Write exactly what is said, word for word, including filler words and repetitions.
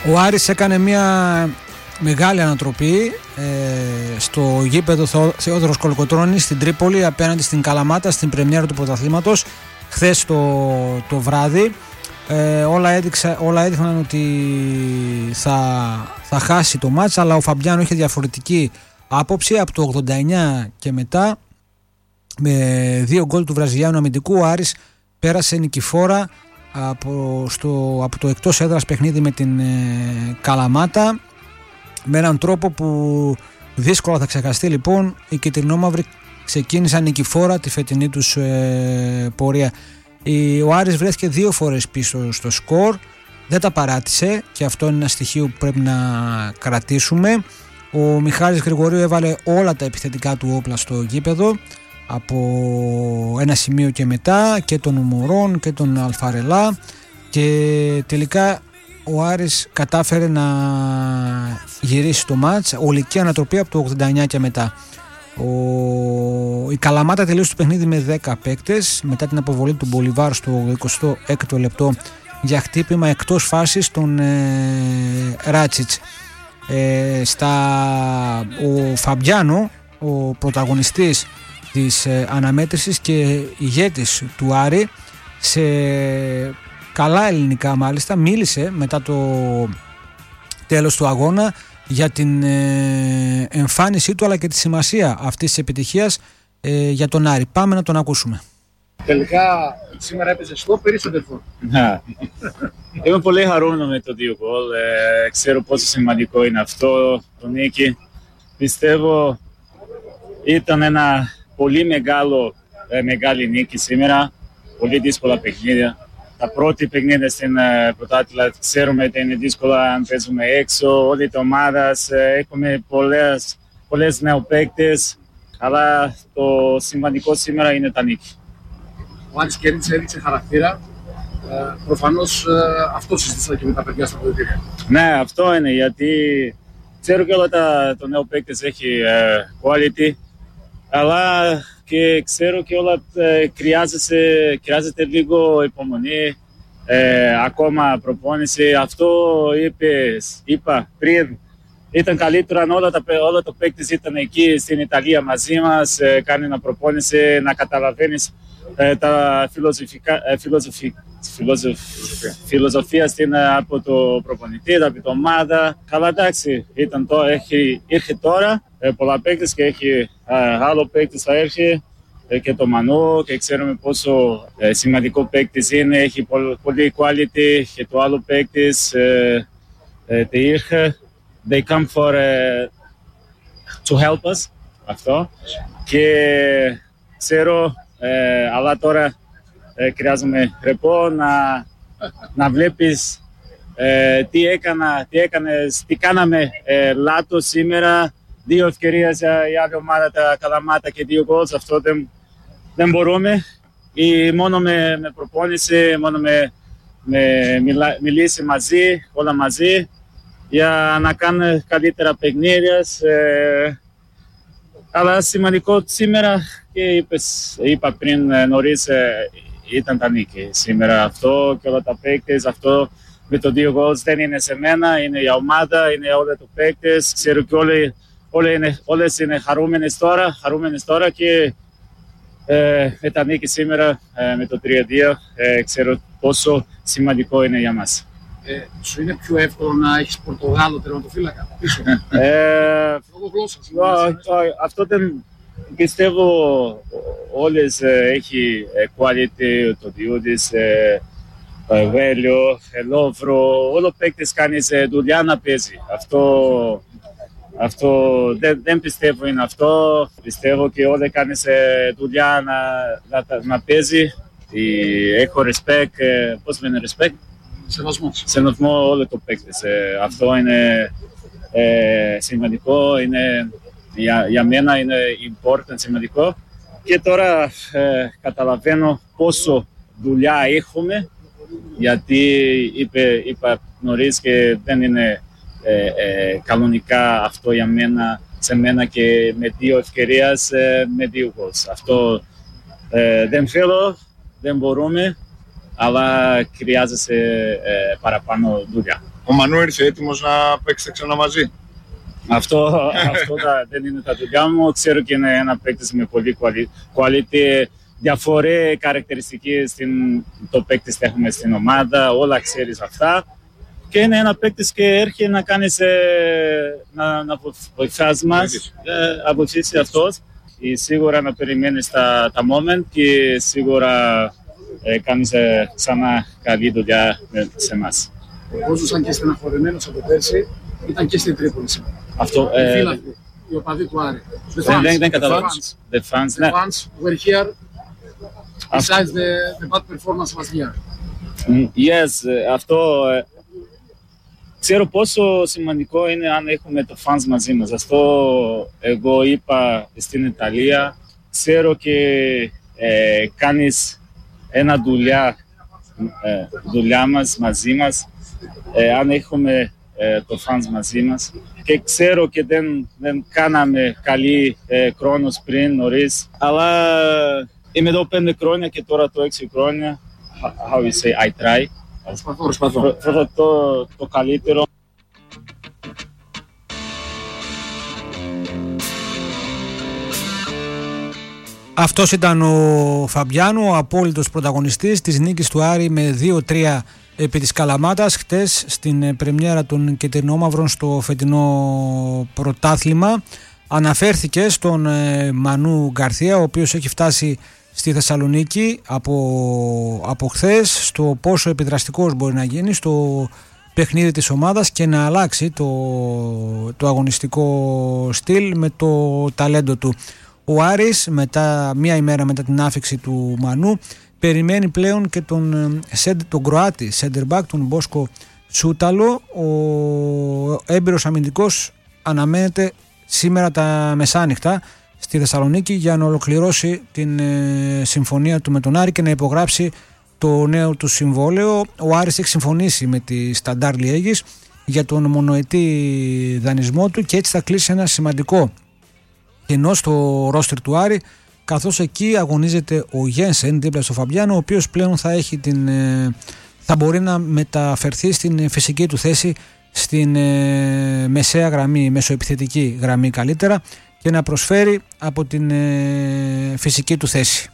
Ο Άρης έκανε μια μεγάλη ανατροπή ε, στο γήπεδο Θεόδωρος Κολοκοτρώνης στην Τρίπολη απέναντι στην Καλαμάτα στην πρεμιέρα του πρωταθλήματος χθες το, το βράδυ. Ε, όλα, έδειξα, όλα έδειχναν ότι θα, θα χάσει το μάτς, αλλά ο Φαμπιάνο είχε διαφορετική άποψη. Από το ογδόντα εννιά και μετά, με δύο γκολ του βραζιλιάνου αμυντικού, ο Άρης πέρασε νικηφόρα από, στο, από το εκτός έδρας παιχνίδι με την ε, Καλαμάτα, με έναν τρόπο που δύσκολα θα ξεχαστεί. Λοιπόν, οι κυτρινόμαυροι ξεκίνησαν νικηφόρα τη φετινή τους ε, πορεία. Ο Άρης βρέθηκε δύο φορές πίσω στο σκορ, δεν τα παράτησε και αυτό είναι ένα στοιχείο που πρέπει να κρατήσουμε. Ο Μιχάλης Γρηγορίου έβαλε όλα τα επιθετικά του όπλα στο γήπεδο από ένα σημείο και μετά, και τον Ουμορών και τον Αλφαρελά, και τελικά ο Άρης κατάφερε να γυρίσει το μάτς, ολική ανατροπή από το ογδόντα εννιά και μετά. Ο... Η Καλαμάτα τελείωσε το παιχνίδι με δέκα παίκτες μετά την αποβολή του Μπολιβάρ στο εικοστό έκτο λεπτό για χτύπημα εκτός φάσης των ε, Ράτσιτς. Ε, στα... Ο Φαμπιάνο, ο πρωταγωνιστής της ε, αναμέτρησης και ηγέτης του Άρη, σε καλά ελληνικά μάλιστα, μίλησε μετά το τέλος του αγώνα για την ε, εμφάνισή του αλλά και τη σημασία αυτής της επιτυχίας ε, για τον Άρη. Πάμε να τον ακούσουμε. Τελικά σήμερα έπαιζε στο περίσσεντερφο. Ναι. Είμαι πολύ χαρούμενο με το δύο γκολ. Ε, ξέρω πόσο σημαντικό είναι αυτό το νίκη. Πιστεύω ήταν ένα πολύ μεγάλο, ε, μεγάλη νίκη σήμερα. Πολύ δύσκολα παιχνίδια. Τα πρώτη παιχνίδια στην πρωτάθλημα ξέρουμε ότι είναι δύσκολα αν παίζουμε έξω. Όλη την ομάδα έχουμε πολλές, πολλές νεοπαίκτες, αλλά το σημαντικό σήμερα είναι τα νίκη. Ο Άρης κέρδισε, έδειξε χαρακτήρα. Ε, προφανώς ε, αυτό συζήτησα και με τα παιδιά στα ποδητήρια. Ναι, αυτό είναι, γιατί ξέρω και όλα τα το νεοπαίκτες έχει ε, quality, αλλά και ξέρω και όλα ε, χρειάζεται, χρειάζεται λίγο υπομονή, ε, ακόμα προπόνηση. Αυτό είπες, είπα πριν, ήταν καλύτερο αν όλα, τα, όλα το παίκτες ήταν εκεί στην Ιταλία μαζί μας, ε, κάνει ένα προπόνηση, να καταλαβαίνεις ε, τα φιλοσοφικά, ε, φιλοσοφι, φιλοσοφ, φιλοσοφία στην, από το προπονητή, από την ομάδα. Καλά, εντάξει, ήταν το, έχει, ήρθε τώρα ε, πολλά παίκτες και έχει ε, άλλο παίκτες θα έρθει ε, και το Μανώ και ξέρουμε πόσο ε, σημαντικό παίκτης είναι, έχει πολύ, πολύ quality και το άλλο παίκτης ε, ε, they ήρθε, they come for uh, to help us, αυτό, και ξέρω ε, αλλά τώρα ε, χρειάζομαι ρεπό να, να βλέπεις ε, τι, έκανα, τι έκανες, τι κάναμε ε, λάθος σήμερα. Δύο ευκαιρίες για η άλλη ομάδα, τα Καλαμάτα και δύο γκολ. Αυτό δεν, δεν μπορούμε. Ή μόνο με, με προπόνηση, μόνο με, με μιλά, μιλήσει μαζί, όλα μαζί, για να κάνουμε καλύτερα παιχνίδια. Ε, αλλά σημαντικό σήμερα, και είπες, είπα πριν νωρίς, ε, ήταν τα νίκη σήμερα. Αυτό και όλα τα παίκτες, αυτό με το δύο γκολ δεν είναι σε μένα, είναι η ομάδα, είναι όλα τα παίκτες. Ξέρω και όλοι, όλοι είναι, όλες είναι χαρούμενες τώρα, χαρούμενες τώρα και ε, με τα νίκη σήμερα ε, με το τρία δύο ε, ξέρω πόσο σημαντικό είναι για μας. Ε, σου είναι πιο εύκολο να έχεις Πορτογάλο τερματοφύλακα πίσω? ε, Λόγω γλώσσας. Αυτό δεν πιστεύω, όλες ε, έχει ε, quality, το Διούδης, ε, Βέλιο, Ελόβρο, όλο παίκτες κάνεις ε, δουλειά να παίζει. Αυτό, αυτό δεν, δεν πιστεύω είναι αυτό. Πιστεύω και όλοι κάνεις ε, δουλειά να, να, να παίζει. Έχω respect, ε, πώς λένε respect? Σεβασμός. Σεβασμό όλο το παίκτες. Ε, αυτό είναι ε, σημαντικό, είναι, για, για μένα είναι important, σημαντικό. Και τώρα ε, καταλαβαίνω πόσο δουλειά έχουμε, γιατί είπε, είπα νωρίς και δεν είναι ε, ε, κανονικά αυτό για μένα, σε μένα, και με δύο ευκαιρίες, ε, με δύο γκολς. Αυτό ε, δεν θέλω, δεν μπορούμε, αλλά χρειάζεται ε, παραπάνω δουλειά. Ο Μανού ήρθε έτοιμος να παίξετε ξανά μαζί. Αυτό, αυτό τα, δεν είναι τα δουλειά μου. Ξέρω και είναι ένα παίκτης με πολύ quality. Διαφορέ χαρακτηριστικές στην το παίκτης που έχουμε στην ομάδα, όλα ξέρεις αυτά. Και είναι ένα παίκτης και έρχεται να κάνει σε, να, να βοηθάς μας, ε, να βοηθήσει αυτός. Και σίγουρα να περιμένεις τα, τα moment και σίγουρα ε, κάνεις ε, ξανά καλή δουλειά σε εμάς. Ο κόσμος ήταν και στεναχωρημένος από πέρσι, ήταν και στην Τρίπολη σήμερα. Αυτό, οι ε, φίλοι, οι οπαδοί του Άρη. The δεν, fans, δεν, δεν the καταλαβαίνω. fans, The fans, the ναι. fans were here besides the, the bad performance last year. Yes, αυτό ε, ξέρω πόσο σημαντικό είναι αν έχουμε το fans μαζί μας. Αυτό εγώ είπα στην Ιταλία. Ξέρω και ε, κάνεις ένα δουλειά, ε, δουλειά μας μαζί μας ε, αν έχουμε ε, το fans μαζί μας. Και ξέρω και δεν, δεν κάναμε καλή ε, χρόνος πριν νωρίς, αλλά είμαι εδώ πέντε χρόνια και τώρα το έξι χρόνια. How you say, I try. Προσπαθώ. Προσπαθώ το, το καλύτερο. Αυτός ήταν ο Φαμπιάνο, ο απόλυτος πρωταγωνιστής της νίκης του Άρη με δύο τρία επί της Καλαμάτας χτες στην πρεμιέρα των Κεντρινόμαυρων στο φετινό πρωτάθλημα. Αναφέρθηκε στον Μανού Γκαρθία, ο οποίος έχει φτάσει στη Θεσσαλονίκη από, από χθες, στο πόσο επιδραστικός μπορεί να γίνει στο παιχνίδι της ομάδας και να αλλάξει το, το αγωνιστικό στυλ με το ταλέντο του. Ο Άρης, μετά, μία ημέρα μετά την άφιξη του Μανού, περιμένει πλέον και τον, τον Κροάτη center back, τον Μπόσκο Σούταλο. Ο έμπειρος αμυντικός αναμένεται σήμερα τα μεσάνυχτα στη Θεσσαλονίκη για να ολοκληρώσει την ε, συμφωνία του με τον Άρη και να υπογράψει το νέο του συμβόλαιο. Ο Άρης έχει συμφωνήσει με τη Σταντάρ Λιέγης για τον μονοετή δανεισμό του και έτσι θα κλείσει ένα σημαντικό κενό στο ρόστερ του Άρη, καθώς εκεί αγωνίζεται ο Γένσεν δίπλα στο Φαμπιάνο, ο οποίος πλέον θα, έχει την, ε, θα μπορεί να μεταφερθεί στην φυσική του θέση στην ε, μεσαία γραμμή, μεσοεπιθετική γραμμή καλύτερα, και να προσφέρει από την ε, φυσική του θέση.